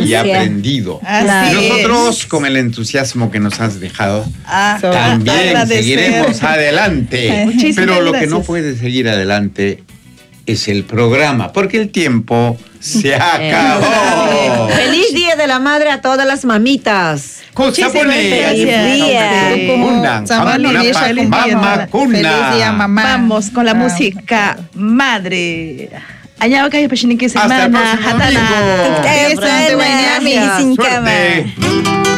y aprendido. Y nosotros, con el entusiasmo que nos has dejado, también seguiremos adelante. Pero lo que no puede seguir adelante es el programa, porque el tiempo se acabó. ¡Feliz Día de la Madre a todas las mamitas! Feliz día, mamá. Vamos con la música madre. Allá que hasta el próximo domingo. Suerte.